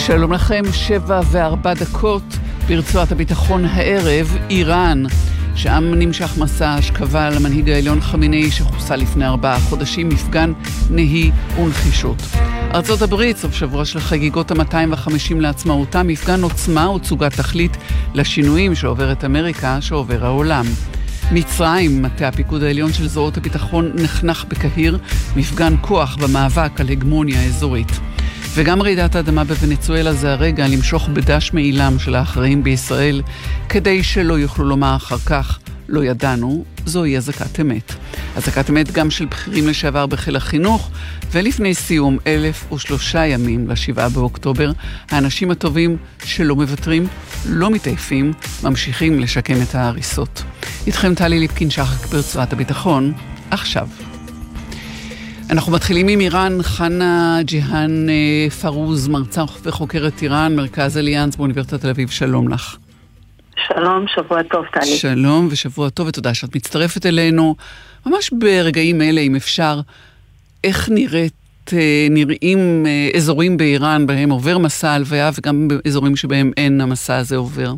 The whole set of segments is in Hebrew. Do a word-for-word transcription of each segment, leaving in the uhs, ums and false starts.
שלום לכם, שבע וארבע דקות ברצועת הביטחון הערב, איראן. שם נמשך מסע השכבה למנהיג העליון חמינאי שחוסה לפני ארבעה חודשים, מפגן נהי ונחישות. ארצות הברית, סוף שבוע של חגיגות ה-מאתיים וחמישים לעצמאותה, מפגן עוצמה וצוגת תכלית לשינויים שעוברת אמריקה, שעובר העולם. מצרים, מטה הפיקוד העליון של זרועות הביטחון, נחנך בקהיר, מפגן כוח במאבק על הגמוניה האזורית. וגם רעידת האדמה בוונצואלה זה הרגע למשוך בדש מעילם של האחראים בישראל, כדי שלא יוכלו לומר אחר כך, לא ידענו, זוהי אזעקת אמת. אזעקת אמת גם של בכירים לשעבר בחיל החינוך, ולפני סיום אלף ושלושה ימים לשבעה באוקטובר, האנשים הטובים שלא מבטרים, לא מתעייפים, ממשיכים לשקם את ההריסות. איתכם טלי ליפקין שחק ברצועת הביטחון, עכשיו. אנחנו מתחילים עם איראן. חנה ג'יהאן פרוז, מרצה וחוקרת איראן, מרכז אליאנס באוניברסיטת תל אביב, שלום לך. שלום, שבוע טוב טלי. שלום ושבוע טוב, ותודה שאת מצטרפת אלינו. ממש ברגעים אלה, אם אפשר, איך נראית, נראים אזורים באיראן בהם עובר מסע הלוויה, וגם באזורים שבהם אין המסע הזה עובר?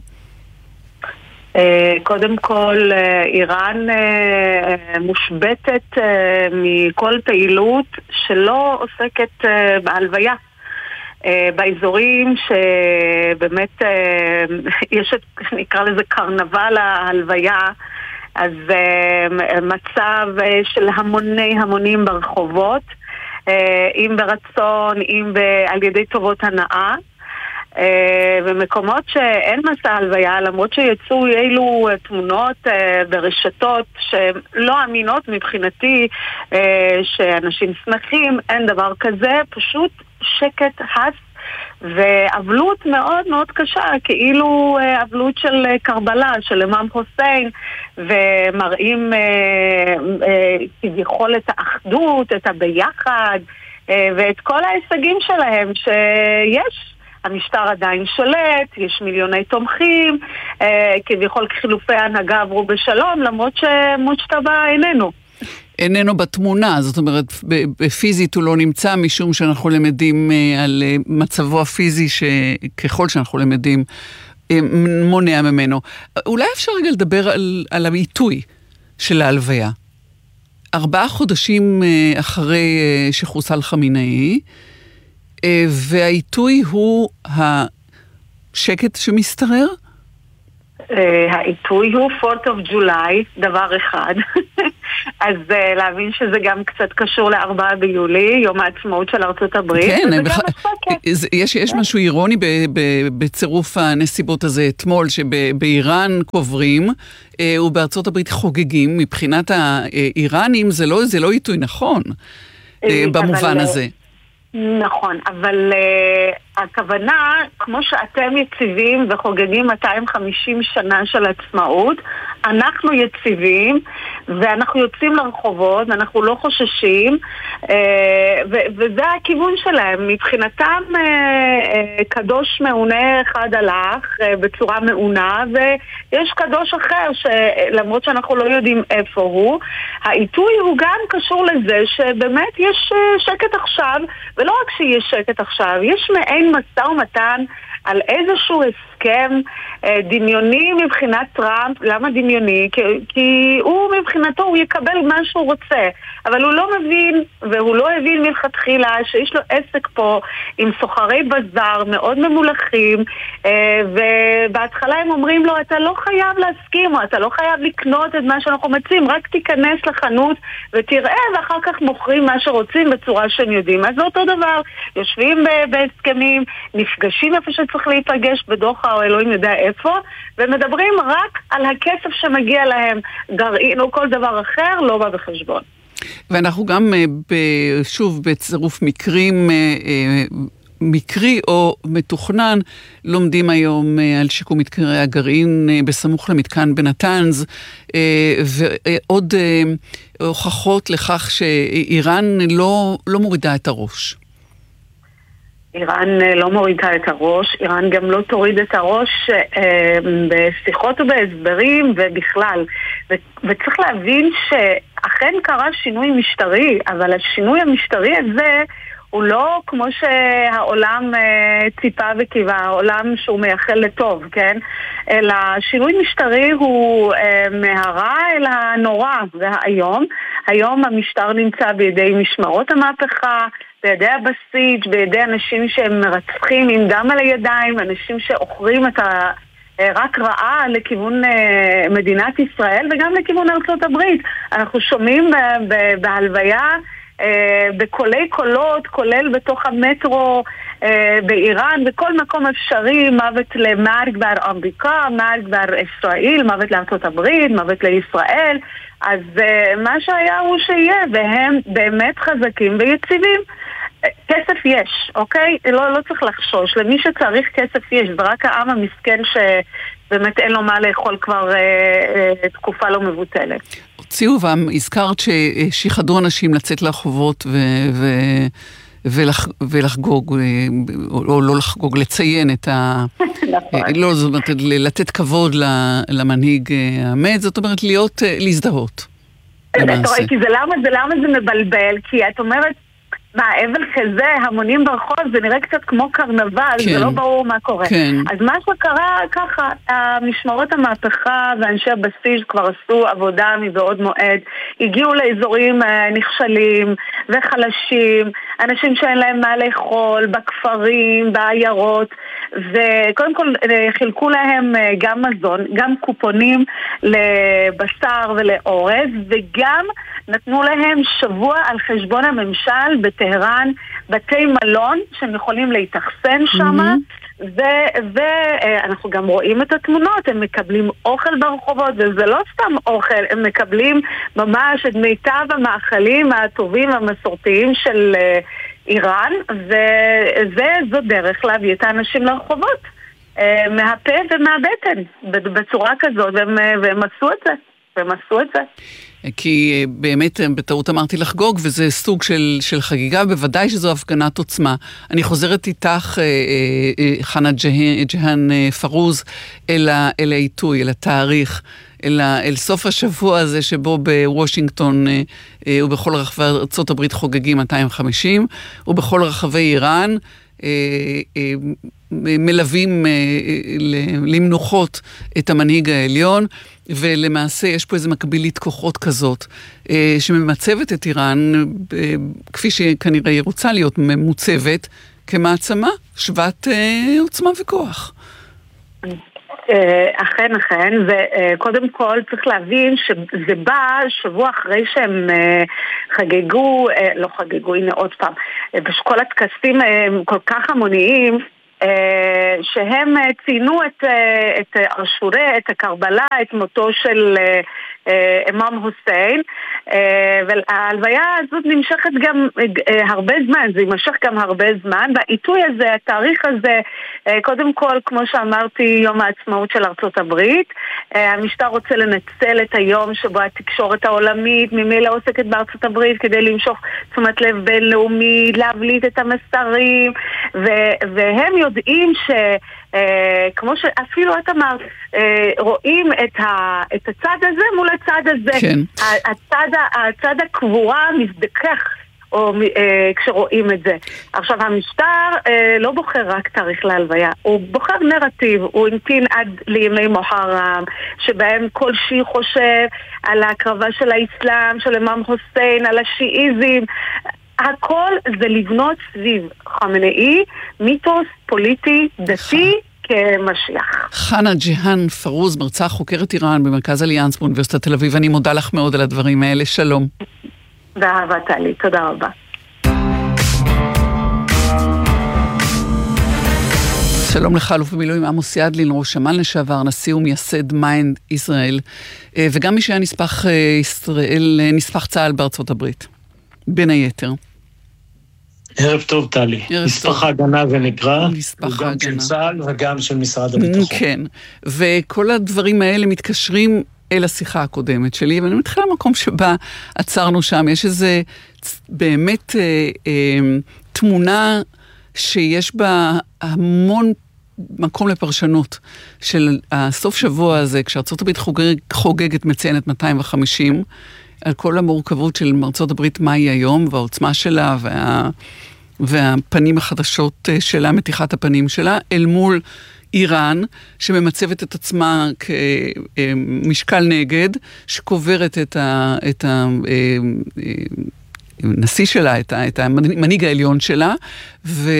קודם כל, איראן מושבתת מכל פעילות שלא עוסקת בהלוויה. באזורים שבאמת יש את, נקרא לזה קרנבל ההלוויה, אז מצב של המוני המונים ברחובות, אם ברצון, אם על ידי טובות הנאה, ומקומות שאין מסע הלוויה, למרות שיצאו אילו תמונות ברשתות שלא אמינות מבחינתי, שאנשים שמחים, אין דבר כזה, פשוט שקט הס ועבלות מאוד מאוד קשה, כאילו עבלות של קרבלה, של אימאם חוסיין, ומראים כביכול את האחדות, את הביחד, ואת כל ההישגים שלהם שיש. המשטר עדיין שולט, יש מיליוני תומכים, אה, כביכול חילופי הנהגה עברו בשלום, למרות שמושתבא איננו. איננו בתמונה, זאת אומרת, בפיזית הוא לא נמצא, משום שאנחנו למדים אה, על אה, מצבו הפיזי, שככל שאנחנו למדים, אה, מונע ממנו. אולי אפשר רגע לדבר על, על העיתוי של ההלוויה. ארבעה חודשים אה, אחרי אה, שחוסל חמינאי, והעיתוי הוא השקט שמסתרר? העיתוי הוא פורט אוף ג'ולי, דבר אחד. אז להבין שזה גם קצת קשור לארבעה ביולי, יום העצמאות של ארצות הברית. כן, יש משהו אירוני בצירוף הנסיבות הזה אתמול, שבאיראן קוברים ובארצות הברית חוגגים. מבחינת האיראנים זה לא עיתוי נכון במובן הזה. נכון, אבל uh, הכוונה, כמו שאתם יציבים וחוגגים מאתיים וחמישים שנה של עצמאות, אנחנו יציבים ואנחנו יוצאים לרחובות ואנחנו לא חוששים, uh, ו- וזה הכיוון שלהם. מבחינתם uh, uh, קדוש מעונה אחד הלך uh, בצורה מעונה, ויש קדוש אחר שלמרות שאנחנו לא יודעים איפה הוא. העיתוי הוא גם קשור לזה שבאמת יש uh, שקט עכשיו, ולא רק שיש שקט עכשיו, יש מעין משא ומתן על איזשהו הסכם אה, דמיוני מבחינת טראמפ. למה דמיוני? כי, כי הוא מבחינתו, הוא יקבל מה שהוא רוצה, אבל הוא לא מבין, והוא לא הבין מלכתחילה שיש לו עסק פה עם סוחרי בזר מאוד ממולכים, אה, ובהתחלה הם אומרים לו, אתה לא חייב להסכים, או אתה לא חייב לקנות את מה שאנחנו מציעים, רק תיכנס לחנות ותראה, ואחר כך מוכרים מה שרוצים בצורה שהם יודעים. אז זה אותו דבר, יושבים בהסכמים, נפגשים איפה שצריך להיפגש בדוחה או אלוהים יודע איפה, ומדברים רק על הכסף שמגיע להם, גרעין או כל דבר אחר לא בא בחשבון. ואנחנו גם שוב בצירוף מקרים מקרי או מתוכנן, לומדים היום על שיקום מתקרי הגרעין בסמוך למתקן בנתנז, ועוד הוכחות לכך שאיראן לא, לא מורידה את הראש. איראן לא מורידה את הראש, איראן גם לא תוריד את הראש אה, בשיחות ובהסברים ובכלל. ו- וצריך להבין שאכן קרה שינוי משטרי, אבל השינוי המשטרי הזה הוא לא כמו שהעולם ציפה וקיווה, העולם שהוא מייחל לטוב, כן? אלא שינוי משטרי הוא מהרע אל הנורא והיום. היום המשטר נמצא בידי משמרות המהפכה, בידי הבסיס, בידי אנשים שהם מרצחים עם דם על הידיים, אנשים שאוכרים את ה... רק רעה לכיוון מדינת ישראל וגם לכיוון ארצות הברית. אנחנו שומעים בהלוויה בקולי קולות, כולל בתוך המטרו באיראן, בכל מקום אפשרי, מוות למארק בר אמריקה, מארק בר ישראל, מוות לארצות הברית, מוות לישראל. אז מה שהיה הוא שיהיה, והם באמת חזקים ויציבים. כסף יש, אוקיי? לא, לא צריך לחשוש. למי שצריך כסף יש, ורק העם המסכן שבאמת אין לו מה לאכול כבר אה, אה, תקופה לא מבוטלת. הוציאו, והזכרת ששיחדו אנשים לצאת לרחובות ו... ו... ולח, ולחגוג, או לא לחגוג, לציין את ה... נכון. לא, זאת אומרת, לתת כבוד למנהיג האמת, זאת אומרת, להיות, להזדהות. למעשה. כי זה למה, זה למה זה מבלבל, כי את אומרת, מה, אבל כזה, המונים ברחוב, זה נראה קצת כמו קרנבל, כן, זה לא ברור מה קורה. כן. אז מה שקרה ככה, המשמרות המהפכה ואנשי הבסיס כבר עשו עבודה מבעוד מועד, הגיעו לאזורים נכשלים וחלשים, אנשים שאין להם מה לאכול, בכפרים, בעיירות, וקודם כל חילקו להם גם מזון, גם קופונים לבשר ולאורז, וגם נתנו להם שבוע על חשבון הממשל בטהרן, בתי מלון שהם יכולים להתאכסן שם, mm-hmm. ואנחנו גם רואים את התמונות, הם מקבלים אוכל ברחובות, וזה לא סתם אוכל, הם מקבלים ממש את מיטב המאכלים הטובים המסורתיים של איראן, וזו דרך להביא את האנשים לרחובות, מהפה ומהבטן, בצורה כזאת, והם, והם עשו את זה, והם עשו את זה. כי באמת בטעות אמרתי לחגוג, וזה סוג של, של חגיגה, בוודאי שזו הפגנת עוצמה. אני חוזרת איתך, חנה ג'האן פרוז, אל, אל העיתוי, אל התאריך, אל, אל סוף השבוע הזה שבו בוושינגטון ובכל רחבי ארצות הברית חוגגים מאתיים וחמישים, ובכל רחבי איראן מלווים למנוחות את המנהיג העליון, ולמעשה יש פה איזו מקבילית כוחות כזאת, שממצבת את איראן, כפי שכנראה היא רוצה להיות ממוצבת, כמעצמה, שוות עוצמה וכוח. אכן, אכן, וקודם כל צריך להבין שזה בא שבוע אחרי שהם חגגו, לא חגגו, הנה עוד פעם, כל הטקסים כל כך המוניים, שהם ציינו את, את ארשורה, את הקרבלה, את מותו של אמאם חוסיין, וההלוויה הזאת נמשכת גם הרבה זמן, זה יימשך גם הרבה זמן, והעיתוי הזה, התאריך הזה, קודם כל, כמו שאמרתי, יום העצמאות של ארצות הברית, המשטר רוצה לנצל את היום שבו התקשורת העולמית ממילא עוסקת בארצות הברית כדי למשוך תשומת לב בינלאומית, להבליט את המסרים, והם יודעים ש... כמו שאפילו את אמרת, רואים את הצד הזה מול הצד הזה. כן. הצד הקבורה מזדכך או כשרואים את זה. עכשיו, המשטר לא בוחר רק תאריך להלוויה, הוא בוחר נרטיב, הוא המתין עד לימי מוחרם, שבהם כל שי חושב על ההקרבה של האסלאם, של אמאם חוסיין, על השיעיזם. הכל זה לבנות סביב חמינאי, מיתוס פוליטי דתי כמשיח. חנה ג'האן פרוז, מרצה חוקרת איראן במרכז אליאנס באוניברסיטת תל אביב. אני מודה לך מאוד על הדברים האלה. שלום. באהבה טלי, תודה רבה. שלום לך, אלוף במילואים עמוס ידלין, ראש אמ"ן לשעבר, נשיא ומייסד מיינד ישראל, וגם מי שהיה נספח ישראל, נספח צה"ל בארצות הברית, בין היתר. ערב טוב, טלי. נספח ההגנה זה נקרא, הוא גם של צה"ל וגם של משרד הביטחון. כן, וכל הדברים האלה מתקשרים אל השיחה הקודמת שלי, ואני מתחילה למקום שבה עצרנו שם, יש איזה באמת אה, אה, תמונה שיש בה המון מקום לפרשנות של הסוף שבוע הזה, כשארצות הברית חוגג, חוגגת מציינת מאתיים וחמישים, על כל המורכבות של ארצות הברית מה היא היום, והעוצמה שלה, וה, והפנים החדשות שלה, מתיחת הפנים שלה, אל מול איראן, שממצבת את עצמה כמשקל נגד, שקוברת את ה... את ה נשיא שלה, את, את המנהיג העליון שלה, ו,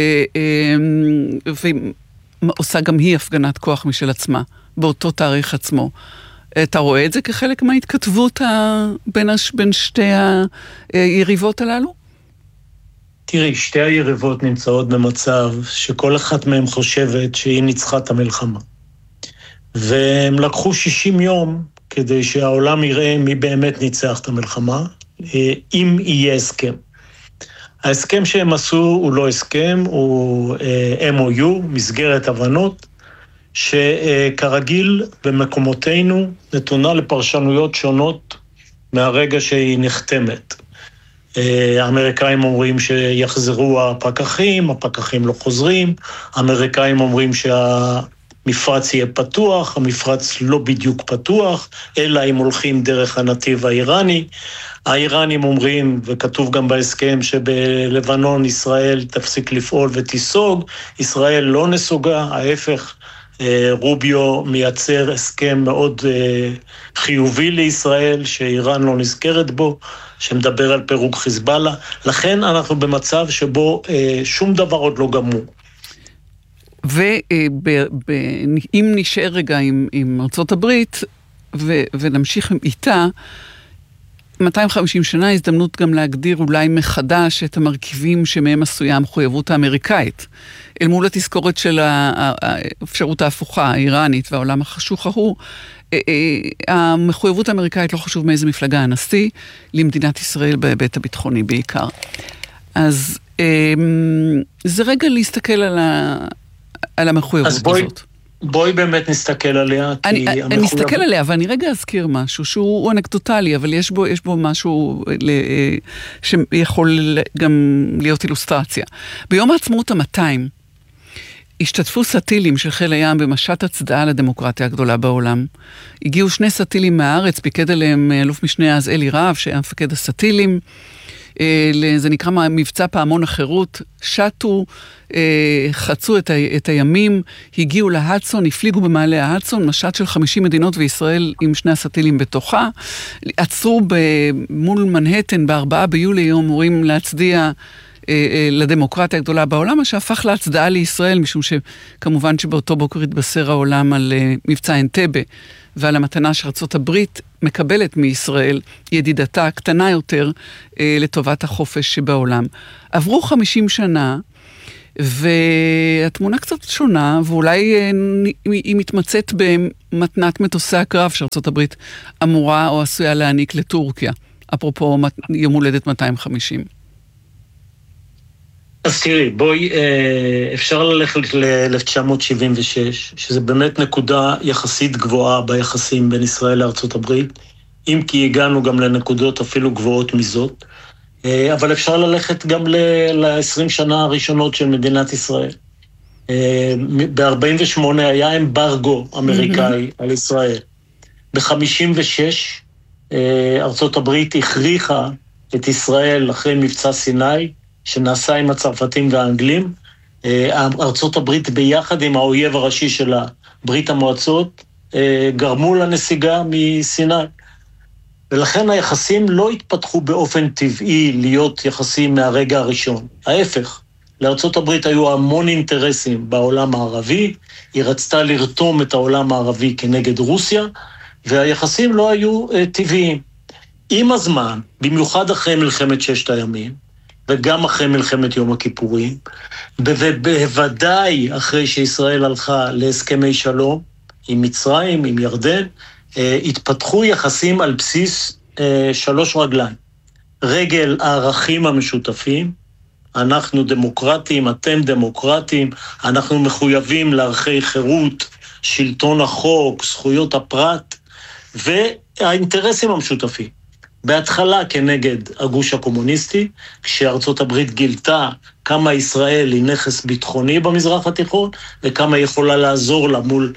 ועושה גם היא הפגנת כוח משל עצמה, באותו תאריך עצמו. אתה רואה את זה כחלק מההתכתבות בין, בין שתי היריבות הללו? תראי, שתי היריבות נמצאות במצב שכל אחת מהן חושבת שהיא ניצחה את המלחמה. והם לקחו שישים יום כדי שהעולם יראה מי באמת ניצח את המלחמה, אם יהיה הסכם. ההסכם שהם עשו הוא לא הסכם, הוא אם או יו, מסגרת הבנות, שכרגיל במקומותינו נתונה לפרשנויות שונות מהרגע שהיא נחתמת. האמריקאים אומרים שיחזרו הפקחים, הפקחים לא חוזרים, האמריקאים אומרים שהמפרץ יהיה פתוח, המפרץ לא בדיוק פתוח, אלא אם הולכים דרך הנתיב האיראני. האיראנים אומרים, וכתוב גם בהסכם, שבלבנון ישראל תפסיק לפעול ותיסוג, ישראל לא נסוגה, ההפך, רוביו מייצר הסכם מאוד חיובי לישראל, שאיראן לא נזכרת בו, שמדבר על פירוק חיזבאללה, לכן אנחנו במצב שבו שום דבר עוד לא גמור. ואם נשאר רגע עם, עם ארצות הברית, ו, ונמשיך איתה, מאתיים וחמישים שנה הזדמנות גם להגדיר אולי מחדש את המרכיבים שמהם עשויה המחויבות האמריקאית. אל מול התזכורת של האפשרות ההפוכה, האיראנית והעולם החשוך ההוא, המחויבות האמריקאית לא חשוב מאיזה מפלגה הנשיא, למדינת ישראל בהיבט הביטחוני בעיקר. אז זה רגע להסתכל על, ה, על המחויבות אז בואי, הזאת. בואי באמת נסתכל עליה. אני, אני המחויב... נסתכל עליה, ואני רגע אזכיר משהו שהוא אנקדוטלי, אבל יש בו, יש בו משהו ל, שיכול גם להיות אילוסטרציה. ביום העצמאות ה-מאתיים, השתתפו סטילים של חיל הים במשט הצדעה לדמוקרטיה הגדולה בעולם. הגיעו שני סטילים מהארץ, פיקד עליהם אלוף משנה אז אלי רהב, שהיה מפקד הסטילים, זה נקרא מבצע פעמון החירות, שטו, חצו את, ה, את הימים, הגיעו להדסון, הפליגו במעלה ההדסון, משט של חמישים מדינות וישראל עם שני הסטילים בתוכה, עצרו מול מנהטן בארבעה ביולי, יום אמורים להצדיע לדמוקרטיה הגדולה בעולם, מה שהפך להצדעה לישראל, משום שכמובן שבאותו בוקר התבשר העולם על מבצע אנטבה, ועל המתנה שארצות הברית מקבלת מישראל, ידידתה הקטנה יותר, לטובת החופש שבעולם. עברו חמישים שנה, והתמונה קצת שונה, ואולי היא מתמצאת במתנת מטוסי הקרב שארצות הברית אמורה או עשויה להעניק לטורקיה, אפרופו יום הולדת מאתיים וחמישים. אז תראי, בואי, אפשר ללכת ל-אלף תשע מאות שבעים ושש, שזה באמת נקודה יחסית גבוהה ביחסים בין ישראל לארצות הברית, אם כי הגענו גם לנקודות אפילו גבוהות מזאת, אבל אפשר ללכת גם ל-עשרים שנה הראשונות של מדינת ישראל. ב-ארבעים ושמונה היה אמברגו אמריקאי על ישראל. ב-חמישים ושש ארצות הברית הכריחה את ישראל אחרי מבצע סיני, שנעשה עם הצרפתים והאנגלים, ארצות הברית ביחד עם האויב הראשי שלה, ברית המועצות, גרמו לנסיגה מסיני. ולכן היחסים לא התפתחו באופן טבעי להיות יחסים מהרגע הראשון. ההפך, לארצות הברית היו המון אינטרסים בעולם הערבי, היא רצתה לרתום את העולם הערבי כנגד רוסיה, והיחסים לא היו טבעיים. עם הזמן, במיוחד אחרי מלחמת ששת הימים, וגם אחרי מלחמת יום הכיפורים, ובוודאי אחרי שישראל הלכה להסכמי שלום עם מצרים, עם ירדן, התפתחו יחסים על בסיס שלוש רגליים. רגל הערכים המשותפים, אנחנו דמוקרטים, אתם דמוקרטים, אנחנו מחויבים לערכי חירות, שלטון החוק, זכויות הפרט, והאינטרסים המשותפים. בהתחלה כנגד הגוש הקומוניסטי, כשארצות הברית גילתה כמה ישראל היא נכס ביטחוני במזרח התיכון, וכמה יכולה לעזור לה מול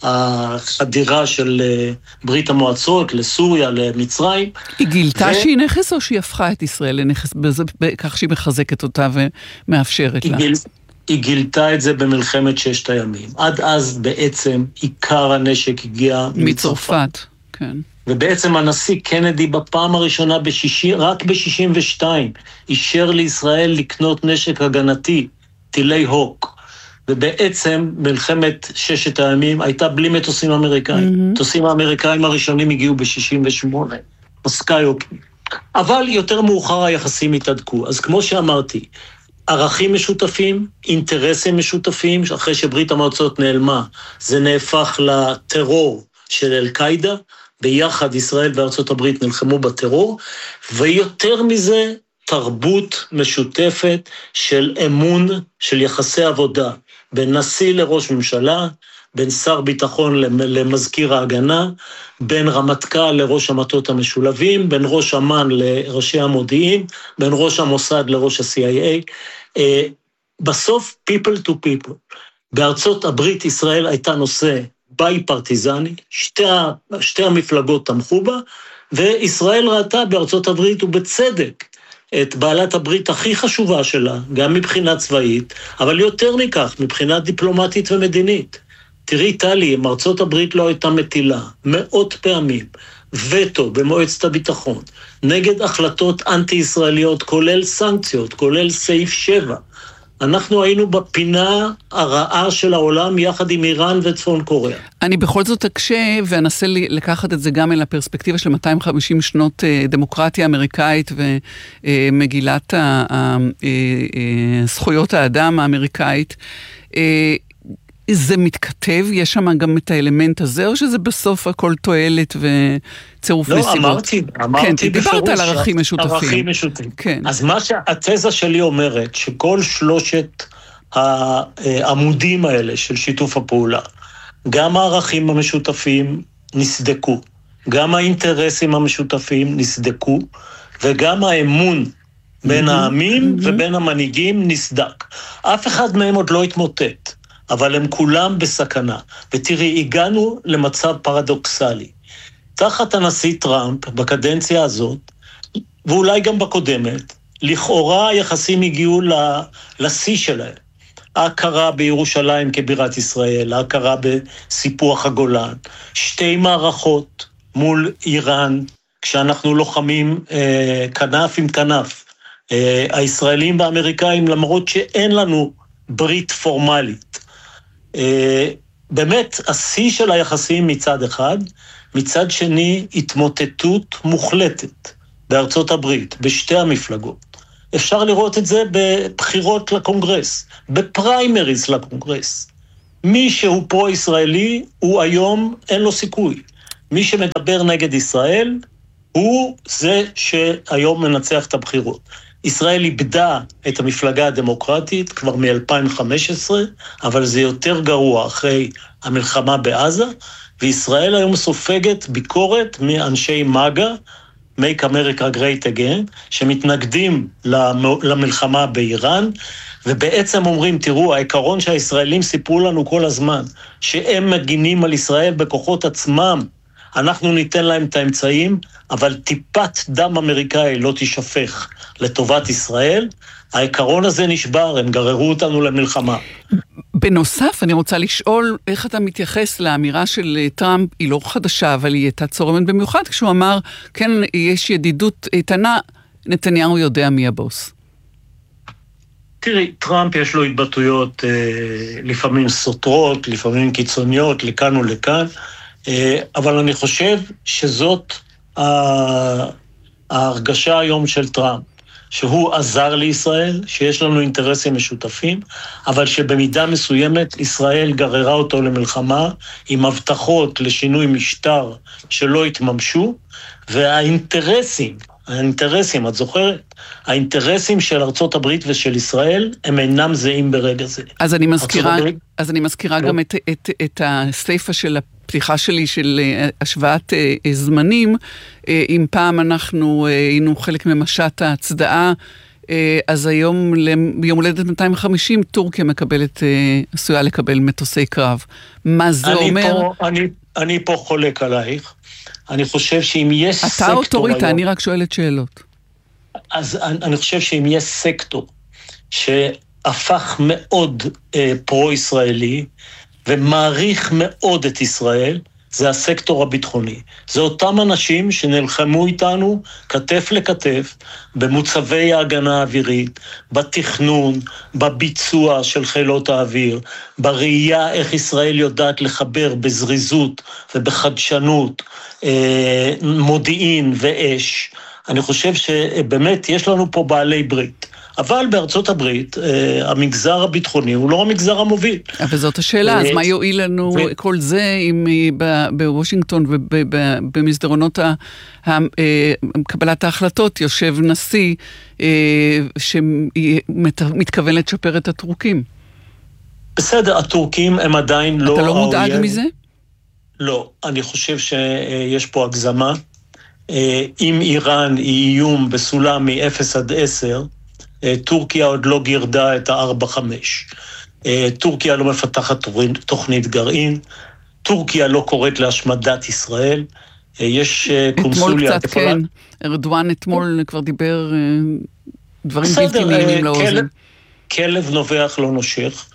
החדירה של ברית המועצות לסוריה, למצרים. היא גילתה ו... שהיא נכס או שהיא הפכה את ישראל לנכס, כך שהיא מחזקת אותה ומאפשרת לה? גיל... היא גילתה את זה במלחמת ששת הימים. עד אז בעצם עיקר הנשק הגיע מצרפת. מצרפת, כן. ובעצם הנשיא קנדי בפעם הראשונה בשישי, רק ב-שישים ושתיים, אישר לישראל לקנות נשק הגנתי, טילי הוק. ובעצם מלחמת ששת הימים הייתה בלי מטוסים אמריקאים. Mm-hmm. מטוסים האמריקאים הראשונים הגיעו ב-שישים ושמונה, בסקאיוקים. אבל יותר מאוחר היחסים התהדקו. אז כמו שאמרתי, ערכים משותפים, אינטרסים משותפים, אחרי שברית המועצות נעלמה, זה נהפך לטרור של אל-קאידה, ביחד ישראל וארצות הברית נלחמו בטרור, ויותר מזה, תרבות משותפת של אמון, של יחסי עבודה, בין נשיא לראש ממשלה, בין שר ביטחון למזכיר ההגנה, בין רמטכ"ל לראש המטות המשולבים, בין ראש אמ"ן לראשי המודיעין, בין ראש המוסד לראש ה-סי איי איי. בסוף, people to people. בארצות הברית ישראל הייתה נושא ביי פרטיזני, שתי, שתי המפלגות תמכו בה, וישראל ראתה בארצות הברית ובצדק את בעלת הברית הכי חשובה שלה, גם מבחינה צבאית, אבל יותר מכך, מבחינה דיפלומטית ומדינית. תראי, טלי, אם ארצות הברית לא הייתה מטילה מאות פעמים וטו במועצת הביטחון, נגד החלטות אנטי-ישראליות, כולל סנקציות, כולל סעיף שבע, אנחנו היינו בפינה הרעה של העולם יחד עם איראן וצפון קוריאה. אני בכל זאת אקשה ואנסה לקחת את זה גם אל הפרספקטיבה של מאתיים וחמישים שנות דמוקרטיה אמריקאית ומגילת זכויות האדם האמריקאית. זה מתכתב? יש שם גם את האלמנט הזה, או שזה בסוף הכל תועלת וצירוף נסיבות? לא, אמרתי, אמרתי כן, בפירוש. דיברת על ערכים משותפים. ערכים משותפים. כן. אז מה שהתזה שלי אומרת, שכל שלושת העמודים האלה של שיתוף הפעולה, גם הערכים המשותפים נסדקו, גם האינטרסים המשותפים נסדקו, וגם האמון בין העמים ובין המנהיגים נסדק. אף אחד מהם עוד לא התמוטט. אבל הם כולם בסכנה. ותראי, הגענו למצב פרדוקסלי. תחת הנשיא טראמפ, בקדנציה הזאת, ואולי גם בקודמת, לכאורה היחסים הגיעו לשיא שלהם. ההכרה בירושלים כבירת ישראל, ההכרה בסיפוח הגולן, שתי מערכות מול איראן, כשאנחנו לוחמים אה, כנף עם כנף, אה, הישראלים והאמריקאים, למרות שאין לנו ברית פורמלית. באמת, השיא של היחסים מצד אחד, מצד שני, התמוטטות מוחלטת בארצות הברית, בשתי המפלגות. אפשר לראות את זה בבחירות לקונגרס, בפריימריז לקונגרס. מי שהוא פרו-ישראלי, הוא היום אין לו סיכוי. מי שמדבר נגד ישראל, הוא זה שהיום מנצח את הבחירות. ישראל איבדה את המפלגה הדמוקרטית כבר מ-אלפיים וחמש עשרה, אבל זה יותר גרוע אחרי המלחמה בעזה, וישראל היום סופגת ביקורת מאנשי מגה, Make America Great Again, שמתנגדים למלחמה באיראן, ובעצם אומרים, תראו, העיקרון שהישראלים סיפרו לנו כל הזמן, שהם מגינים על ישראל בכוחות עצמם, אנחנו ניתן להם את האמצעים, אבל טיפת דם אמריקאי לא תשפך לטובת ישראל. העיקרון הזה נשבר, הם גררו אותנו למלחמה. בנוסף, אני רוצה לשאול איך אתה מתייחס לאמירה של טראמפ, היא לא חדשה, אבל היא הייתה צורמת במיוחד, כשהוא אמר, כן, יש ידידות איתנה, נתניהו יודע מי הבוס. תראי, טראמפ יש לו התבטאויות אה, לפעמים סותרות, לפעמים קיצוניות, לכאן ולכאן, אה, אבל אני חושב שזאת אה, ההרגשה היום של טראמפ, שהוא עזר לישראל, שיש לנו אינטרסים משותפים, אבל שבמידה מסוימת ישראל גררה אותו למלחמה, עם הבטחות לשינוי משטר שלא התממשו, והאינטרסים, האינטרסים, את זוכרת? האינטרסים של ארצות הברית ושל ישראל, הם אינם זהים ברגע זה. אז אני מזכירה, אז אני מזכירה גם את, את, את הסייפה של הפתיחה שלי של השוואת זמנים, אם פעם אנחנו היינו חלק ממשת ההצדעה אז היום, ביום הולדת מאתיים וחמישים, טורקיה מקבלת, עשויה לקבל מטוסי קרב. מה זה אני אומר? פה, אני, אני פה חולק עלייך. אני חושב שאם יש אתה סקטור... אתה אוטוריטה, אני רק שואלת שאלות. אז אני, אני חושב שאם יש סקטור שהפך מאוד אה, פרו-ישראלי, ומעריך מאוד את ישראל, זה הסקטור הביטחוני. זה אותם אנשים שנלחמו איתנו כתף לכתף, במוצבי ההגנה האווירית, בתכנון, בביצוע של חילות האוויר, בראייה איך ישראל יודעת לחבר בזריזות ובחדשנות, אה, מודיעין ואש. אני חושב שבאמת יש לנו פה בעלי ברית. אבל בארצות הברית, המגזר הביטחוני הוא לא המגזר המוביל. אבל זאת השאלה, אז מה יועיל לנו כל זה אם בוושינגטון ובמסדרונות קבלת ההחלטות יושב נשיא שמתכוון לצ'פר את הטורקים? בסדר, הטורקים הם עדיין לא... אתה לא מודאג מזה? לא, אני חושב שיש פה הגזמה. אם איראן היא איום בסולם מ-אפס עד עשר, טורקיה עוד לא גירדה את ה-ארבע חמש. טורקיה לא מפתחת תוכנית גרעין, טורקיה לא קוראת להשמדת ישראל, יש קונסוליה... אתמול קצת כן, ארדואן אתמול כבר דיבר דברים בלתי נעימים לאוזן. כלב נובח לא נושך,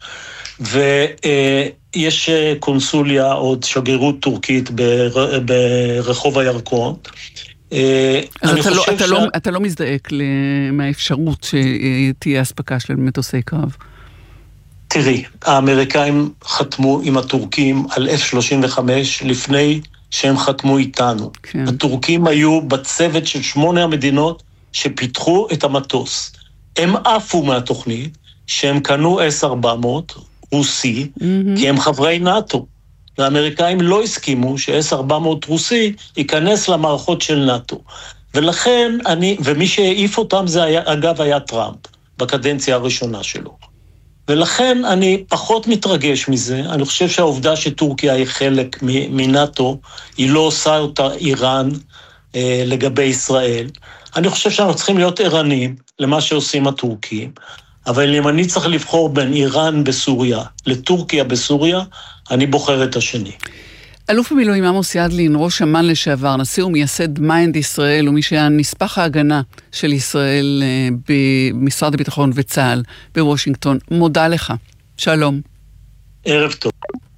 ויש קונסוליה, עוד שגרירות טורקית ברחוב הירקון, אז אתה לא, אתה, לא, אתה לא מזדעק מהאפשרות שתהיה הספקה של מטוסי קרב? תראי, האמריקאים חתמו עם הטורקים על אף שלושים וחמש לפני שהם חתמו איתנו. כן. הטורקים היו בצוות של שמונה המדינות שפיתחו את המטוס. הם עפו מהתוכנית שהם קנו אס ארבע מאות רוסי, mm-hmm. כי הם חברי נאטו. והאמריקאים לא הסכימו ש-אס ארבע מאות רוסי ייכנס למערכות של נאטו. ולכן אני, ומי שהעיף אותם זה היה, אגב היה טראמפ, בקדנציה הראשונה שלו. ולכן אני פחות מתרגש מזה, אני חושב שהעובדה שטורקיה היא חלק מנאטו, היא לא עושה אותה איראן אה, לגבי ישראל. אני חושב שאנחנו צריכים להיות ערניים למה שעושים הטורקים, אבל אם אני צריך לבחור בין איראן בסוריה לטורקיה בסוריה, אני בוחר את השני. אלוף המילואים עמוס ידלין, ראש אמ"ן לשעבר, נשיא ומייסד מיינד ישראל, ומי שהיה נספח ההגנה של ישראל במשרד הביטחון וצה"ל בוושינגטון, מודה לך. שלום. ערב טוב.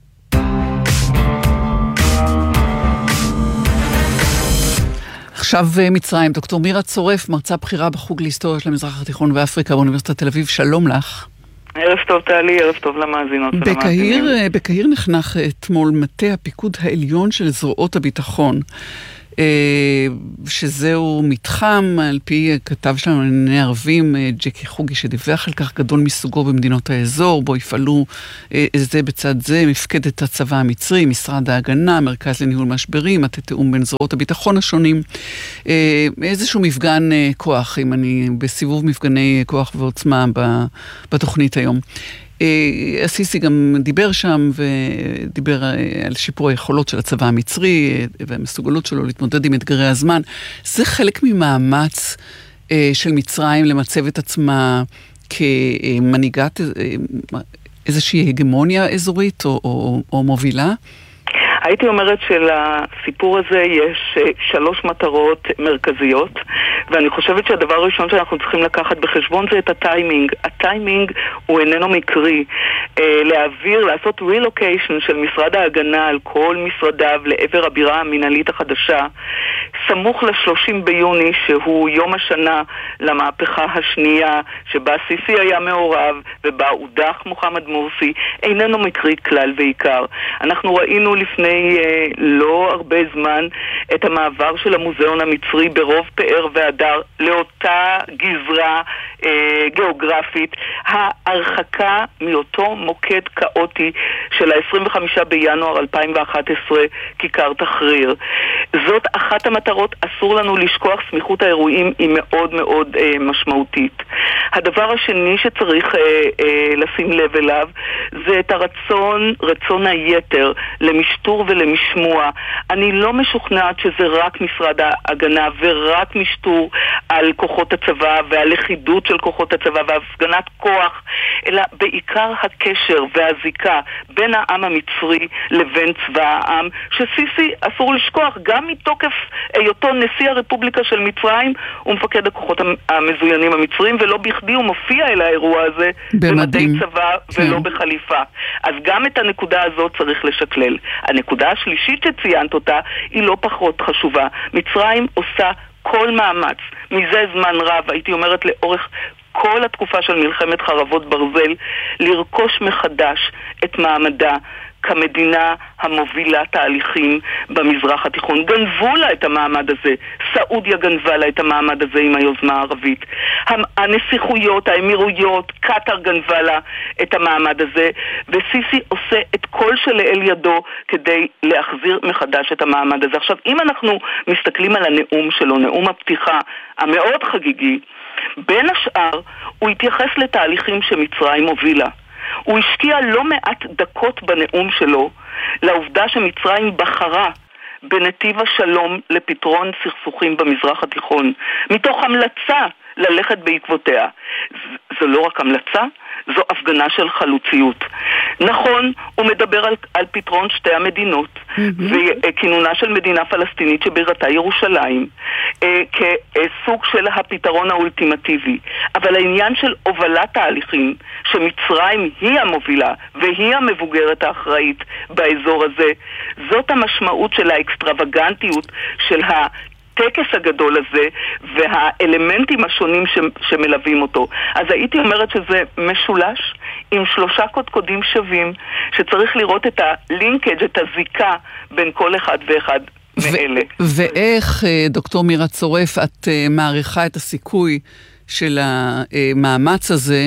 עכשיו מצרים, דוקטור מירה צורף, מרצה בחירה בחוג להיסטוריה של המזרח התיכון ואפריקה באוניברסיטת תל אביב, שלום לך. ערב טוב תעלי, ערב טוב למאזינות ולמאזינים. בקהיר נחנך אתמול מטה הפיקוד העליון של זרועות הביטחון, שזהו מתחם, על פי כתב שלנו לענייני ערבים, ג'קי חוגי, שדיווח על כך, גדול מסוגו במדינות האזור, בו יפעלו זה בצד זה, מפקדת הצבא המצרי, משרד ההגנה, מרכז לניהול משברים, מטה תאום בין זרועות הביטחון השונים, איזשהו מפגן כוח, אם אני בסיבוב מפגני כוח ועוצמה בתוכנית היום. הסיסי גם דיבר שם ודיבר על שיפור היכולות של הצבא המצרי והמסוגלות שלו להתמודד עם אתגרי הזמן. זה חלק ממאמץ של מצרים למצב את עצמה כמנהיגת איזושהי הגמוניה אזורית או, או, או מובילה? הייתי אומרת שלסיפור הזה יש שלוש מטרות מרכזיות, ואני חושבת שהדבר הראשון שאנחנו צריכים לקחת בחשבון זה את הטיימינג. הטיימינג הוא איננו מקרי. להעביר, לעשות רילוקיישן של משרד ההגנה על כל משרדיו לעבר הבירה המנהלית החדשה, סמוך ל-שלושים ביוני, שהוא יום השנה למהפכה השנייה, שבה סיסי היה מעורב ובה הודח מוחמד מורסי, איננו מקרי כלל ועיקר. אנחנו ראינו לפני אה, לא הרבה זמן את המעבר של המוזיאון המצרי ברוב פאר והדר לאותה גזרה אה, גיאוגרפית, ההרחקה מאותו מוקד כאוטי של ה-עשרים וחמישה בינואר אלפיים ואחת עשרה, כיכר תחריר. זאת אחת המטרות, אסור לנו לשכוח, סמיכות האירועים היא מאוד מאוד אה, משמעותית. הדבר השני שצריך אה, אה, לשים לב אליו זה את הרצון, רצון היתר למשטור ולמשמוע. אני לא משוכנעת שזה רק משרד ההגנה ורק משטור על כוחות הצבא ועל לכידות של של כוחות הצבא והפגנת כוח, אלא בעיקר הקשר והזיקה בין העם המצרי לבין צבא העם, שסיסי אסור לשכוח, גם מתוקף היותו נשיא הרפובליקה של מצרים ומפקד הכוחות המזוינים המצרים, ולא בכדי הוא מופיע אל האירוע הזה במדי צבא ולא כן. בחליפה. אז גם את הנקודה הזאת צריך לשקלל. הנקודה השלישית שציינת אותה היא לא פחות חשובה. מצרים עושה כל מאמץ, מזה זמן רב, הייתי אומרת לאורך כל התקופה של מלחמת חרבות ברזל, לרכוש מחדש את מעמדה כמדינה המובילה תהליכים במזרח התיכון. גנבו לה את המעמד הזה, סעודיה גנבה לה את המעמד הזה עם היוזמה הערבית. הנסיכויות, האמירויות, קטר גנבה לה את המעמד הזה, וסיסי עושה את כל שלאל ידו כדי להחזיר מחדש את המעמד הזה. עכשיו, אם אנחנו מסתכלים על הנאום שלו, נאום הפתיחה המאוד חגיגי, בין השאר הוא התייחס לתהליכים שמצרים הובילה. הוא השקיע לא מעט דקות בנאום שלו לעובדה שמצרים בחרה בנתיב השלום לפתרון סכסוכים במזרח התיכון, מתוך המלצה ללכת בעקבותיה. זו לא רק המלצה, זו הפגנה של חלוציות. נכון, הוא מדבר על, על פתרון שתי המדינות, mm-hmm. וכינונה של מדינה פלסטינית שבירתה ירושלים, אה, כסוג של הפתרון האולטימטיבי. אבל העניין של הובלת תהליכים, שמצרים היא המובילה והיא המבוגרת האחראית באזור הזה, זאת המשמעות של האקסטרווגנטיות של ה... טקס הגדול הזה והאלמנטים השונים ש... שמלווים אותו. אז הייתי אומרת שזה משולש עם שלושה קודקודים שווים, שצריך לראות את הלינקג', את הזיקה בין כל אחד ואחד מאלה. ו- ואיך, דוקטור מירה צורף, את מעריכה את הסיכוי של המאמץ הזה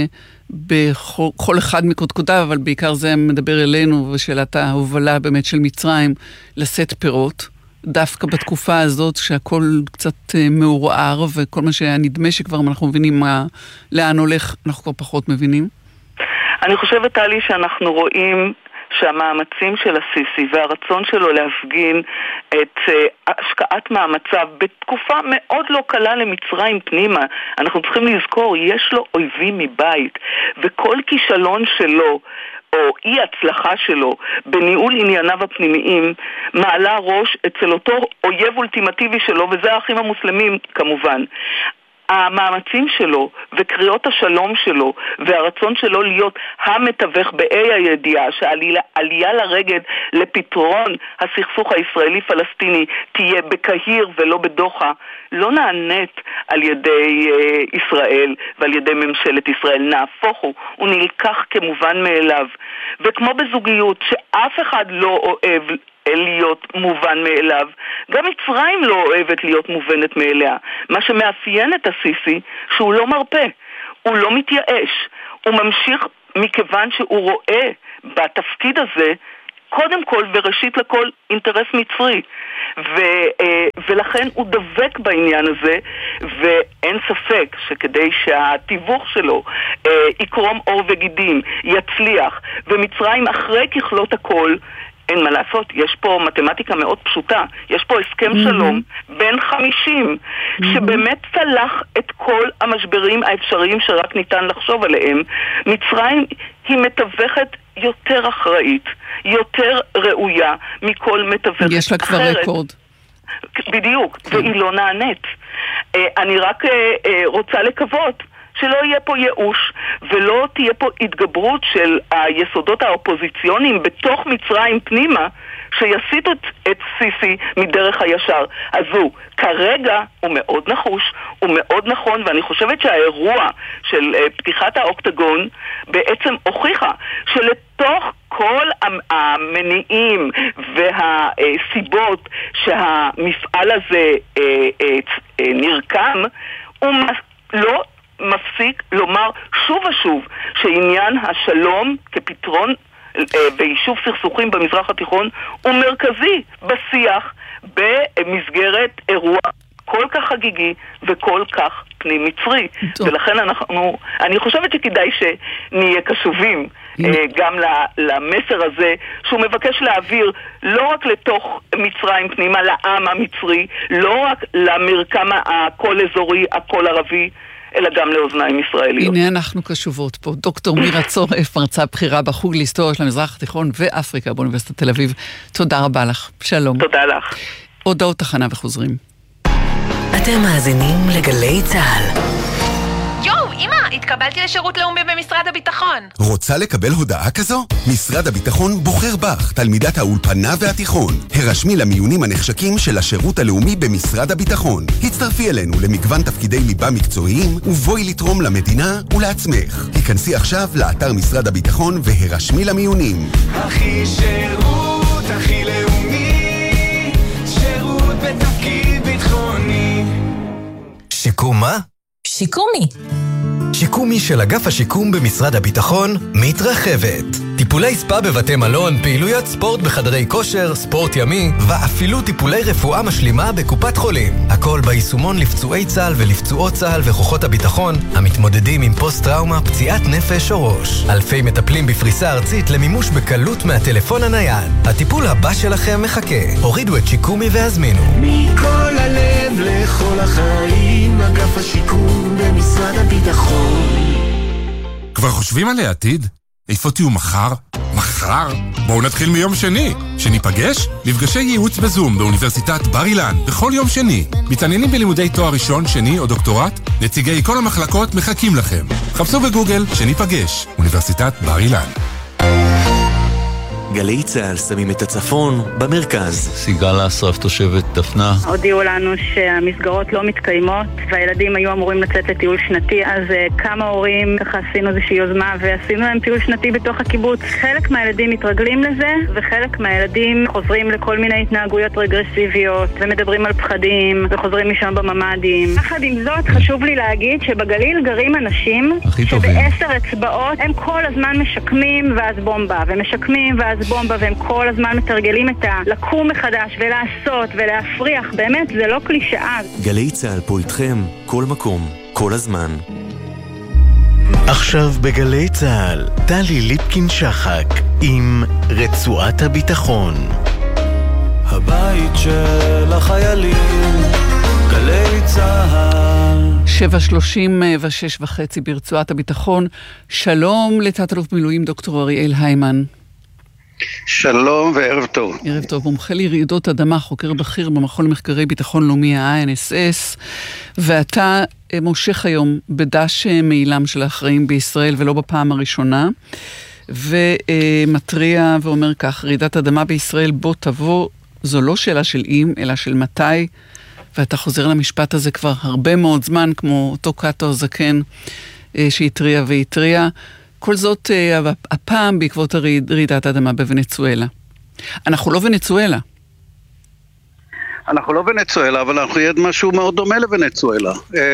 בכל אחד מקודקודיו, אבל בעיקר זה מדבר אלינו, ושאלת ההובלה באמת של מצרים, לשאת פירות? דווקא בתקופה הזאת שהכל קצת מעורער, וכל מה שהיה נדמה שכבר אנחנו מבינים מה, לאן הולך, אנחנו כבר פחות מבינים? אני חושבת, טלי, שאנחנו רואים שהמאמצים של הסיסי והרצון שלו להפגין את uh, השקעת מאמציו בתקופה מאוד לא קלה למצרים פנימה. אנחנו צריכים לזכור, יש לו אויבים מבית, וכל כישלון שלו או אי הצלחה שלו בניהול ענייניו הפנימיים מעלה ראש אצל אותו אויב אולטימטיבי שלו, וזה האחים המוסלמים כמובן. המאמצים שלו וקריאות השלום שלו והרצון שלו להיות המתווך באי הידיעה שהעלייה לרגל לפתרון הסכסוך הישראלי-פלסטיני תהיה בקהיר ולא בדוחה, לא נענית על ידי אה, ישראל ועל ידי ממשלת ישראל. נהפוך הוא, הוא נלקח כמובן מאליו. וכמו בזוגיות שאף אחד לא אוהב להיות מובן מאליו, גם מצרים לא אוהבת להיות מובנת מאליה. מה שמאפיין את הסיסי שהוא לא מרפא, הוא לא מתייאש, הוא ממשיך מכיוון שהוא רואה בתפקיד הזה קודם כל וראשית לכל אינטרס מצרי, ו, ולכן הוא דבק בעניין הזה, ואין ספק שכדי שהתיווך שלו יקרום אור וגידים, יצליח, ומצרים אחרי ככלות הכל, אין מה לעשות, יש פה מתמטיקה מאוד פשוטה, יש פה הסכם mm-hmm. שלום בין חמישים, mm-hmm. שבאמת צלח את כל המשברים האפשריים שרק ניתן לחשוב עליהם. מצרים היא מתווכת יותר אחראית, יותר ראויה מכל מתווכת אחרת. יש לה כבר רקורד. בדיוק, כן. והיא לא נענית. אני רק רוצה לקוות שלא יהיה פה ייאוש, ולא תהיה פה התגברות של היסודות האופוזיציוניים בתוך מצרים פנימה, שיסיטו את סיסי מדרך הישר. אז הוא, כרגע הוא מאוד נחוש, הוא מאוד נכון, ואני חושבת שהאירוע של פתיחת האוקטגון בעצם הוכיחה שלתוך כל המניעים והסיבות שהמפעל הזה נרקם, הוא לא מפסיק לומר שוב ושוב שעניין השלום כפתרון ביישוב סכסוכים במזרח התיכון הוא מרכזי בשיח במסגרת אירוע כל כך חגיגי וכל כך פנים מצרי. טוב. ולכן אנחנו, אני חושבת שכדאי שנהיה קשובים גם למסר הזה שהוא מבקש להעביר לא רק לתוך מצרים פנימה, לעם המצרי, לא רק למרקם הכל אזורי, הכל ערבי, אלא גם לאוזניים ישראליות. הנה אנחנו קשובות פה. דוקטור מירה צורף, מרצה בכירה בחוג להיסטוריה של המזרח התיכון ואפריקה באוניברסיטת תל אביב. תודה רבה לך. שלום. תודה לך. הודעות תחנה וחוזרים. אתם מאזינים לגלי צהל. יואו, אמא, התקבלתי לשירות לאומי במשרד הביטחון. רוצה לקבל הודעה כזו? משרד הביטחון בוחר בך, תלמידת האולפנה והתיכון. הרשמי למיונים הנחשקים של השירות הלאומי במשרד הביטחון. הצטרפי אלינו למגוון תפקידי ליבה מקצועיים, ובואי לתרום למדינה ולעצמך. היכנסי עכשיו לאתר משרד הביטחון והרשמי למיונים. הכי שירות, הכי לאומי, שירות בתפקיד ביטחוני. שיקום מה? שיקומי. שיקומי של אגף השיקום במשרד הביטחון מתרחבת. טיפולי ספה בבתי מלון, פעילויות ספורט בחדרי כושר, ספורט ימי, ואפילו טיפולי רפואה משלימה בקופת חולים. הכל ביישומון לפצועי צה"ל ולפצועות צה"ל וכוחות הביטחון המתמודדים עם פוסט-טראומה, פציעת נפש או ראש. אלפי מטפלים בפריסה ארצית למימוש בקלות מהטלפון הנייד. הטיפול הבא שלכם מחכה. הורידו את שיקומי והזמינו. מכל הלב לכל החיים, אגף השיקום במשרד הביטחון. כבר חושבים על העתיד? איפה תהיו מחר? מחר? בואו נתחיל מיום שני. שניפגש? מפגשי ייעוץ בזום באוניברסיטת בר אילן בכל יום שני. מתעניינים בלימודי תואר ראשון, שני או דוקטורט? נציגי כל המחלקות מחכים לכם. חפשו בגוגל שניפגש. אוניברסיטת בר אילן. גלי צהל שמים את הצפון במרכז. סיגל אסרף, תושבת דפנה. הודיעו לנו שהמסגרות לא מתקיימות והילדים היו אמורים לצאת לטיול שנתי, אז כמה הורים ככה עשינו איזושהי יוזמה ועשינו להם טיול שנתי בתוך הקיבוץ. חלק מהילדים מתרגלים לזה וחלק מהילדים חוזרים לכל מיני התנהגויות רגרסיביות ומדברים על פחדים וחוזרים משם בממדים. יחד עם זאת חשוב לי להגיד שבגליל גרים אנשים שבעשר אצבעות הם כל הזמן משקמים ואז בומבה ומשקמים ואז בומבה, והם כל הזמן מתרגלים את הלקום מחדש ולעשות ולהפריח. באמת, זה לא קלישאה. גלי צהל פה איתכם, כל מקום, כל הזמן. עכשיו בגלי צהל, טלי ליפקין שחק עם רצועת הביטחון. הבית של החיילים, גלי צהל. שבע שלושים ושש וחצי ברצועת הביטחון. שלום לתת-אלוף במילואים דוקטור אריאל היימן. שלום וערב טוב. ערב טוב, מומחה לרעידות אדמה, חוקר בכיר במכון למחקרי ביטחון לאומי ה-איי אן אס אס, ואתה מושך היום בדש מעילם של האחראים בישראל ולא בפעם הראשונה, ומטריע ואומר כך: רעידת אדמה בישראל בוא תבוא, זו לא שאלה של אם, אלא של מתי, ואתה חוזר למשפט הזה כבר הרבה מאוד זמן, כמו אותו קאטו הזקן שהטריע והטריע. כל זאת הפעם בעקבות רעידת האדמה בוונצואלה. אנחנו לא ונצואלה. אנחנו לא ונצואלה, אבל אנחנו יודעים משהו מאוד דומה לוונצואלה.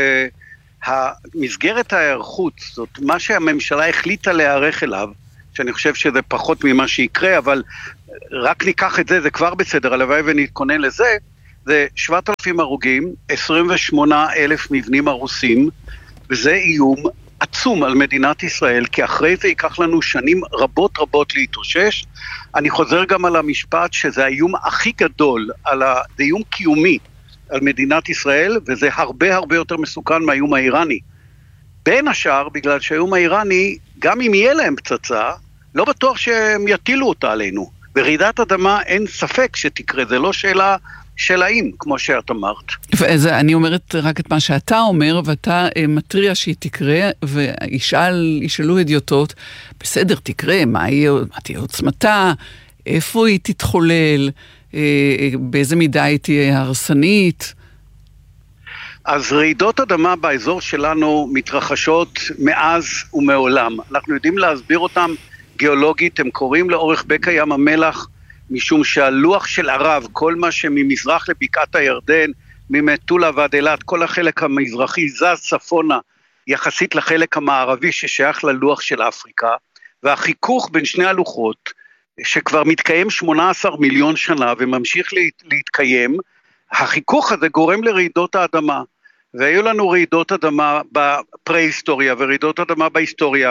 המסגרת ההיערכות, זאת מה שהממשלה החליטה להיערך אליו, שאני חושב שזה פחות ממה שיקרה, אבל רק ניקח את זה, זה כבר בסדר, הלוואי ונתכונן לזה, זה שבעת אלפים הרוגים, עשרים ושמונה אלף מבנים הרוסים, וזה איום עצום על מדינת ישראל, כי אחרי זה ייקח לנו שנים רבות רבות להתאושש. אני חוזר גם על המשפט שזה האיום הכי גדול, על ה... זה איום קיומי על מדינת ישראל, וזה הרבה הרבה יותר מסוכן מהאיום האיראני. בין השאר, בגלל שהאיום האיראני, גם אם יהיה להם פצצה, לא בטוח שהם יטילו אותה עלינו. ברעידת אדמה אין ספק שתקרה, זה לא שאלה של האם, כמו שאת אמרת. ואני אומרת רק את מה שאתה אומר, ואתה מטריע שהיא תקרה, וישאל, ישאלו הדיוטות, בסדר, תקרה, מה יהיה, מה תהיה עוצמתה, איפה היא תתחולל, באיזה מידה היא תהיה הרסנית? אז רעידות אדמה באזור שלנו מתרחשות מאז ומעולם. אנחנו יודעים להסביר אותם גיאולוגית, הם קוראים לאורך בקע ים המלח, משום שהלוח של ערב, כל מה שממזרח לבקעת הירדן, ממטולה ועד אילת, כל החלק המזרחי זז צפונה, יחסית לחלק המערבי ששייך ללוח של אפריקה, והחיכוך בין שני הלוחות, שכבר מתקיים שמונה עשר מיליון שנה, וממשיך להתקיים, החיכוך הזה גורם לרעידות האדמה, והיו לנו רעידות אדמה בפרה-היסטוריה, ורעידות אדמה בהיסטוריה,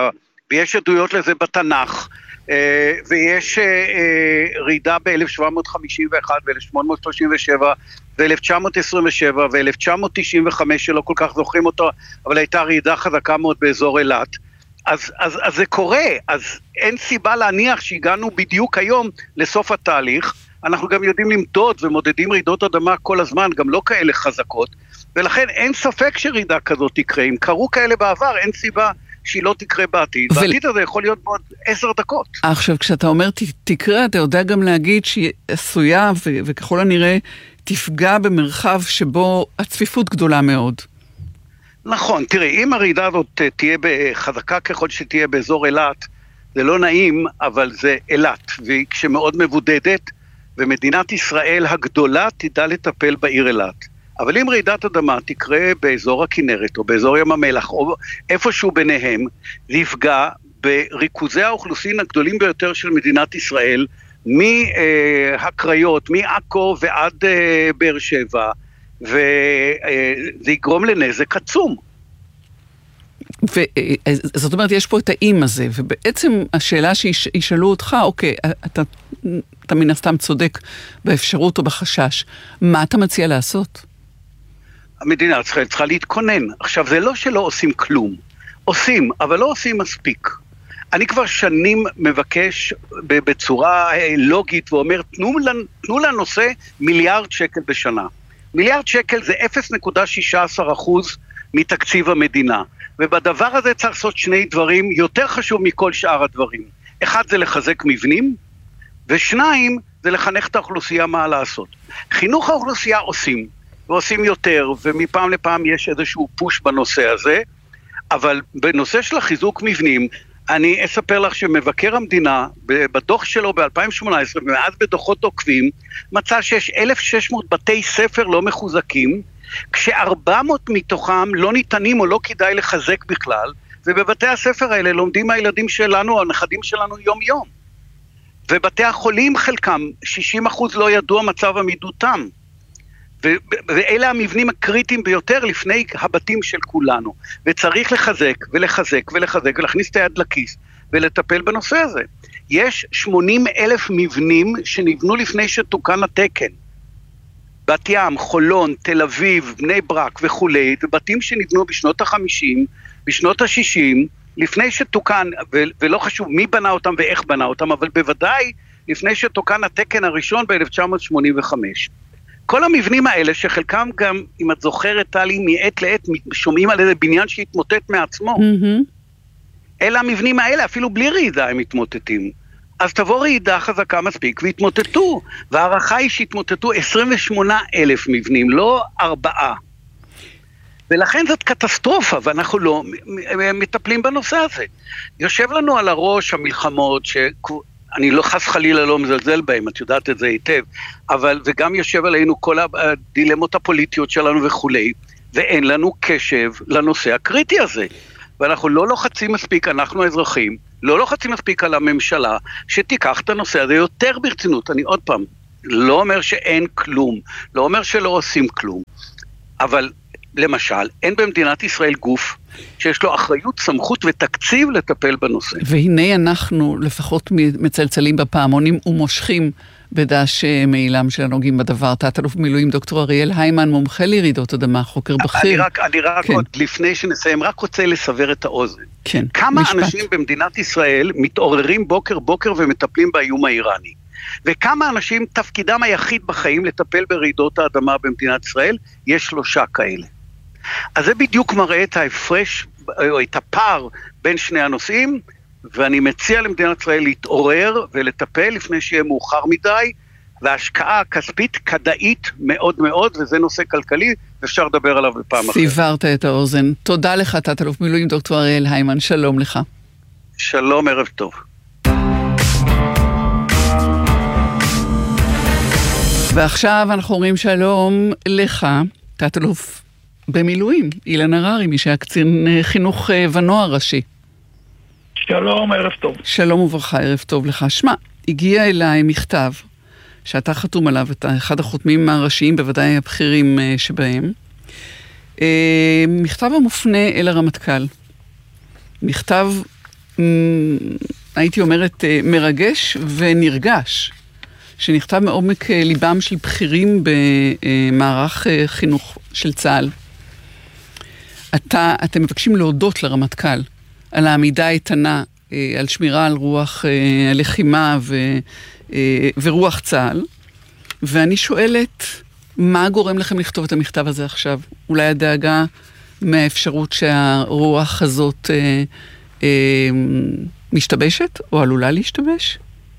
ויש עדויות לזה בתנ"ך, ויש רעידה ב-אלף שבע מאות חמישים ואחת ו-אלף שמונה מאות שלושים ושבע ו-אלף תשע מאות עשרים ושבע ו-אלף תשע מאות תשעים וחמש שלא כל כך זוכרים אותו, אבל הייתה רעידה חזקה מאוד באזור אילת. אז, אז, אז זה קורה, אז אין סיבה להניח שהגענו בדיוק היום לסוף התהליך. אנחנו גם יודעים למדוד ומודדים רעידות אדמה כל הזמן, גם לא כאלה חזקות, ולכן אין ספק שרעידה כזאת תקרה. אם קרו כאלה בעבר, אין סיבה שהיא לא תקרה בעתיד. ו... בעתיד הזה יכול להיות בעוד עשר דקות. עכשיו, כשאתה אומר תקרה, אתה יודע גם להגיד שהיא עשויה, ו- וככל הנראה תפגע במרחב שבו הצפיפות גדולה מאוד. נכון, תראי, אם הרעידה הזאת תהיה חזקה ככל שתהיה באזור אילת, זה לא נעים, אבל זה אילת, והיא כשמאוד מבודדת, ומדינת ישראל הגדולה תדע לטפל בעיר אילת. אבל אם רעידת אדמה תקרה באזור הכנרת, או באזור ים המלח, או איפשהו ביניהם, זה יפגע בריכוזי האוכלוסין הגדולים ביותר של מדינת ישראל, מהקריות, מעכו ועד באר שבע, וזה יגרום לנזק עצום. וזאת אומרת, יש פה את האם הזה, ובעצם השאלה שישאלו אותך, אוקיי, אתה, אתה מן הסתם צודק באפשרות או בחשש, מה אתה מציע לעשות? המדינה צריכה, צריכה להתכונן. עכשיו, זה לא שלא עושים כלום. עושים, אבל לא עושים מספיק. אני כבר שנים מבקש בצורה לוגית ואומר, תנו, תנו לנושא מיליארד שקל בשנה. מיליארד שקל זה אפס נקודה שישה עשר אחוז מתקציב המדינה. ובדבר הזה צריך לעשות שני דברים יותר חשוב מכל שאר הדברים. אחד זה לחזק מבנים, ושניים זה לחנך את האוכלוסייה מה לעשות. חינוך האוכלוסייה עושים, ועושים יותר, ומפעם לפעם יש איזשהו פוש בנושא הזה, אבל בנושא של החיזוק מבנים, אני אספר לך שמבקר המדינה, בדוח שלו ב-אלפיים שמונה עשרה, ומאז בדוחות עוקבים, מצא שיש אלף ושש מאות בתי ספר לא מחוזקים, כש-ארבע מאות מתוכם לא ניתנים או לא כדאי לחזק בכלל, ובבתי הספר האלה לומדים הילדים שלנו, הנכדים שלנו יום יום. ובתי החולים חלקם, שישים אחוז לא ידוע מצב עמידותם. ואלה המבנים הקריטיים ביותר לפני הבתים של כולנו. וצריך לחזק ולחזק ולחזק ולהכניס את היד לכיס ולטפל בנושא הזה. יש שמונים אלף מבנים שנבנו לפני שתוקן התקן. בת ים, חולון, תל אביב, בני ברק וכולי, ובתים שנבנו בשנות החמישים, בשנות השישים, לפני שתוקן, ולא חשוב מי בנה אותם ואיך בנה אותם, אבל בוודאי לפני שתוקן התקן הראשון ב-אלף תשע מאות שמונים וחמש. כל המבנים האלה, שחלקם גם, אם את זוכרת, טלי, מעת לעת שומעים על איזה בניין שהתמוטט מעצמו. Mm-hmm. אלה המבנים האלה, אפילו בלי רעידה הם מתמוטטים. אז תבוא רעידה חזקה מספיק והתמוטטו. והערכה היא שהתמוטטו עשרים ושמונה אלף מבנים, לא ארבעה. ולכן זאת קטסטרופה, ואנחנו לא מטפלים בנושא הזה. יושב לנו על הראש המלחמות, שאני לא חס חלילה לא מזלזל בהם, את יודעת את זה היטב, אבל וגם יושב עלינו כל הדילמות הפוליטיות שלנו וכולי, ואין לנו קשב לנושא הקריטי הזה. ואנחנו לא לוחצים מספיק, אנחנו האזרחים, לא לוחצים מספיק על הממשלה, שתיקח את הנושא הזה יותר ברצינות. אני עוד פעם, לא אומר שאין כלום, לא אומר שלא עושים כלום, אבל למשל, אין במדינת ישראל גוף שיש לו אחריות, סמכות ותקציב לטפל בנושא. והנה אנחנו לפחות מצלצלים בפעמונים ומושכים בדש מעילם של הנוגעים בדבר. תת-אלוף במילואים דוקטור אריאל היימן, מומחה לרעידות אדמה, חוקר בכיר. אני רק, אני רק כן. עוד לפני שנסיים, רק רוצה לסבר את האוזן. כן, כמה משפט. אנשים במדינת ישראל מתעוררים בוקר בוקר ומטפלים באיום האיראני? וכמה אנשים תפקידם היחיד בחיים לטפל ברעידות האדמה במדינת ישראל? יש שלושה כאלה. אז זה בדיוק מראה את ההפרש, או את הפער בין שני הנושאים, ואני מציע למדינת ישראל להתעורר ולטפל לפני שיהיה מאוחר מדי, וההשקעה הכספית כדאית מאוד מאוד, וזה נושא כלכלי, אפשר לדבר עליו בפעם אחרת. סיברת את האוזן. תודה לך, תת-אלוף מילואים דוקטור אריאל היימן, שלום לך. שלום, ערב טוב. ועכשיו אנחנו אומרים שלום לך, תת-אלוף במילואים, אילן הררי, מי שהיה קצין חינוך ונוער ראשי. שלום, ערב טוב. שלום וברכה, ערב טוב לך. שמע, הגיע אליי מכתב, שאתה חתום עליו, אתה אחד החותמים הראשיים, בוודאי הבכירים שבהם, מכתב המופנה אל הרמטכ"ל. מכתב הייתי אומרת, מרגש ונרגש, שנכתב מעומק ליבם של בכירים במערך חינוך של צה"ל. אתה, אתם מבקשים להודות לרמטכ"ל על העמידה האיתנה, על שמירה על רוח הלחימה ו, ורוח צה"ל, ואני שואלת, מה גורם לכם לכתוב את המכתב הזה עכשיו? אולי הדאגה מהאפשרות שהרוח הזאת אה, אה, משתבשת, או עלולה להשתבש?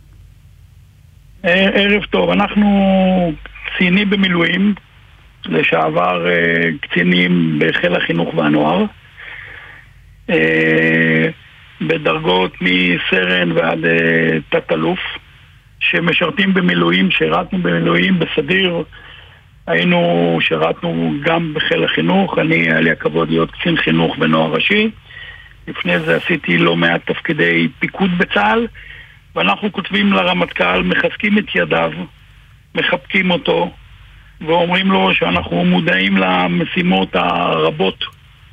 ערב טוב, אנחנו קצינים במילואים, לשעבר אה, קצינים בחיל החינוך והנוער, אה, בדרגות מסרן ועד אה, תת-אלוף, שמשרתים במילואים, שירתנו במילואים בסדיר, היינו, שירתנו גם בחיל החינוך, אני, היה לי הכבוד להיות קצין חינוך ונוער ראשי, לפני זה עשיתי לא מעט תפקידי פיקוד בצה"ל, ואנחנו כותבים לרמטכ"ל, מחזקים את ידיו, מחבקים אותו, ואומרים לו שאנחנו מודעים למשימות הרבות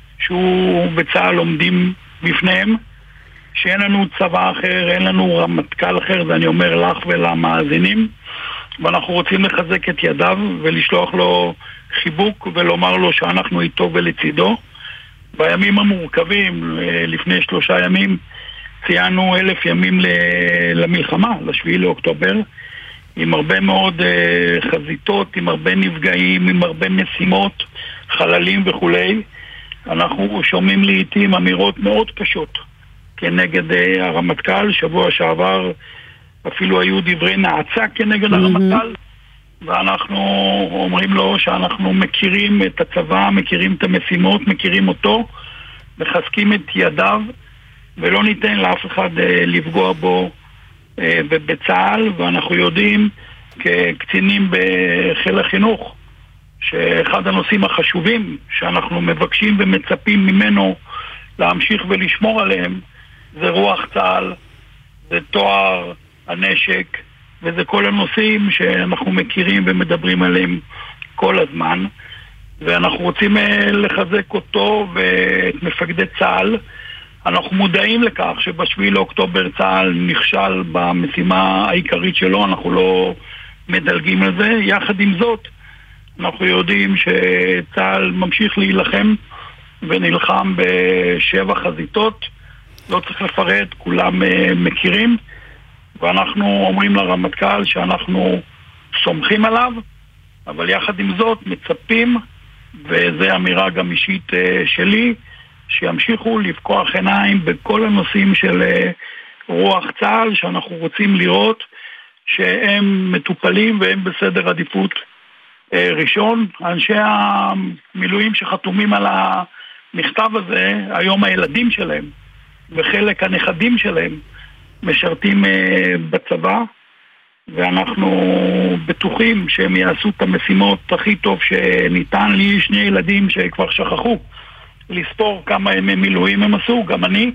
שהוא בצה"ל עומדים בפניהם, שאין לנו צבא אחר, אין לנו רמטכ"ל אחר, ואני אומר לך ולמאזינים, ואנחנו רוצים לחזק את ידיו ולשלוח לו חיבוק ולומר לו שאנחנו איתו ולצידו. בימים המורכבים, לפני שלושה ימים, ציינו אלף ימים למלחמה, לשביעי לאוקטובר, עם הרבה מאוד חזיתות, עם הרבה נפגעים, עם הרבה משימות, חללים וכולי. אנחנו שומעים לעתים אמירות מאוד קשות כנגד הרמטכ"ל. שבוע שעבר אפילו היו דברי נעצה כנגד הרמטכ"ל, ואנחנו אומרים לו שאנחנו מכירים את הצבא, מכירים את המשימות, מכירים אותו, מחזקים את ידיו, ולא ניתן לאף אחד לפגוע בו ובצה"ל. ואנחנו יודעים כקצינים בחיל החינוך שאחד הנושאים החשובים שאנחנו מבקשים ומצפים ממנו להמשיך ולשמור עליהם זה רוח צה"ל, זה תואר הנשק, וזה כל הנושאים שאנחנו מכירים ומדברים עליהם כל הזמן, ואנחנו רוצים לחזק אותו ואת מפקדי צה"ל. אנחנו מודעים לכך שבשביעי לאוקטובר צה"ל נכשל במשימה העיקרית שלו, אנחנו לא מדלגים על זה. יחד עם זאת, אנחנו יודעים שצה"ל ממשיך להילחם ונלחם בשבע חזיתות, לא צריך לפרט, כולם מכירים, ואנחנו אומרים לרמטכ"ל שאנחנו סומכים עליו, אבל יחד עם זאת מצפים, וזו אמירה גם אישית שלי, שימשיכו לפקוח עיניים בכל הנושאים של רוח צה"ל, שאנחנו רוצים לראות שהם מטופלים והם בסדר עדיפות ראשון. אנשי המילואים שחתומים על המכתב הזה, היום הילדים שלהם וחלק הנכדים שלהם משרתים בצבא, ואנחנו בטוחים שהם יעשו את המשימות הכי טוב שניתן. לי שני ילדים שכבר שכחו לספור כמה ימי מילואים הם עשו, גם אני,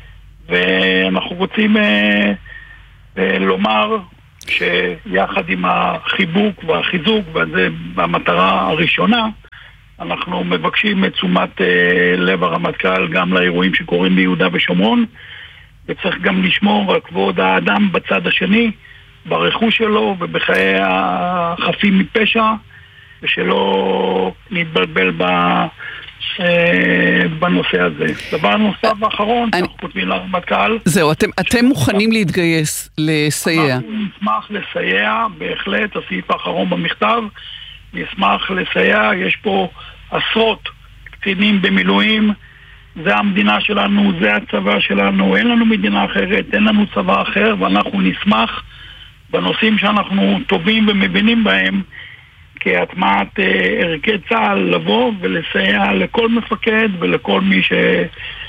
ואנחנו רוצים אה, אה, לומר שיחד עם החיבוק והחיזוק, וזה המטרה הראשונה, אנחנו מבקשים את תשומת אה, לב הרמטכ"ל גם לאירועים שקורים ביהודה ושומרון, וצריך גם לשמור על כבוד האדם בצד השני, ברכוש שלו ובחיי החפים מפשע, ושלא נתבלבל ב... בנושא הזה. דבר נוסף ואחרון, אנחנו כותבים לרמטכ"ל. זהו, אתם מוכנים להתגייס, לסייע? אנחנו נשמח לסייע, בהחלט, הסעיף האחרון במכתב, נשמח לסייע. יש פה עשרות קצינים במילואים, זה המדינה שלנו, זה הצבא שלנו, אין לנו מדינה אחרת, אין לנו צבא אחר, ואנחנו נשמח בנושאים שאנחנו טובים ומבינים בהם, כהטמעת ערכי צה"ל, לבוא ולסייע לכל מפקד ולכל מי